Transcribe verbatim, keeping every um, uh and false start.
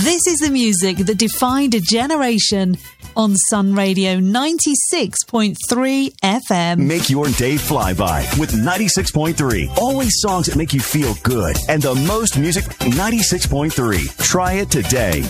This is the music that defined a generation on Sun Radio ninety-six point three F M. Make your day fly by with ninety-six point three. Always songs that make you feel good. And the most music, ninety-six point three. Try it today.